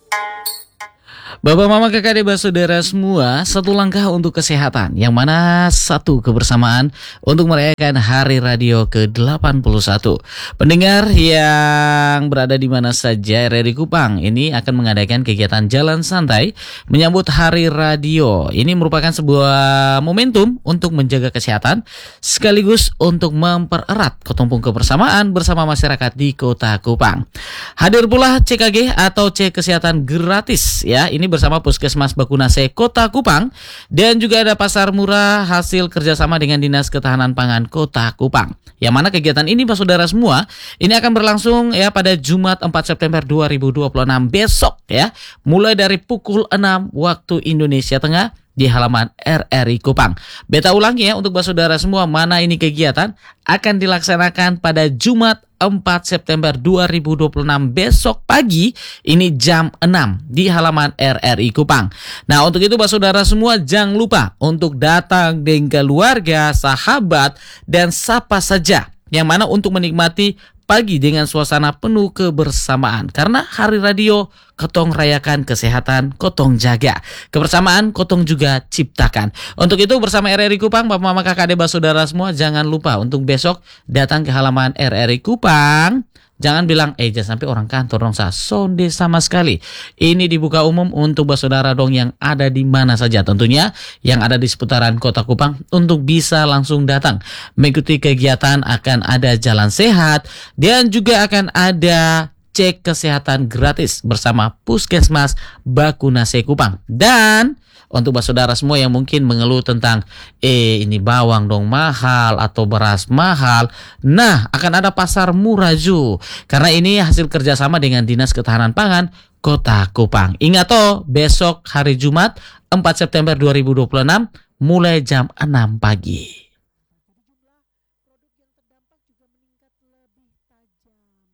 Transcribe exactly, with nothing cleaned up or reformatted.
Bapak Mama Kakak Deba Saudara semua, satu langkah untuk kesehatan, yang mana satu kebersamaan untuk merayakan Hari Radio ke delapan puluh satu. Pendengar yang berada di mana saja, R R I Kupang ini akan mengadakan kegiatan jalan santai menyambut Hari Radio. Ini merupakan sebuah momentum untuk menjaga kesehatan sekaligus untuk mempererat ketumpung kebersamaan bersama masyarakat di Kota Kupang. Hadir pula C K G atau cek kesehatan gratis ya. Ini bersama Puskesmas Bakunase Kota Kupang, dan juga ada pasar murah hasil kerjasama dengan Dinas Ketahanan Pangan Kota Kupang. Yang mana kegiatan ini Pak Saudara semua ini akan berlangsung ya pada Jumat empat September dua ribu dua puluh enam besok ya, mulai dari pukul enam waktu Indonesia Tengah di halaman R R I Kupang. Beta ulangi ya untuk Pak Saudara semua, mana ini kegiatan akan dilaksanakan pada Jumat empat September dua ribu dua puluh enam besok pagi, ini jam enam di halaman R R I Kupang. Nah, untuk itu Pak Saudara semua jangan lupa untuk datang dengan keluarga, sahabat, dan siapa saja yang mana untuk menikmati pagi dengan suasana penuh kebersamaan. Karena Hari Radio, kotong rayakan kesehatan, kotong jaga kebersamaan, kotong juga ciptakan. Untuk itu bersama R R I Kupang, Bapak Mama Kakak Deba Saudara semua, jangan lupa untuk besok datang ke halaman R R I Kupang. Jangan bilang, eh jangan sampai orang kantor dong, saya sonde sama sekali. Ini dibuka umum untuk saudara dong yang ada di mana saja. Tentunya yang ada di seputaran Kota Kupang untuk bisa langsung datang mengikuti kegiatan. Akan ada jalan sehat dan juga akan ada cek kesehatan gratis bersama Puskesmas Bakunase Kupang. Dan untuk saudara semua yang mungkin mengeluh tentang eh ini bawang dong mahal atau beras mahal, nah akan ada pasar murah Ju, karena ini hasil kerjasama dengan Dinas Ketahanan Pangan Kota Kupang. Ingat toh, besok hari Jumat empat September dua ribu dua puluh enam mulai jam enam pagi.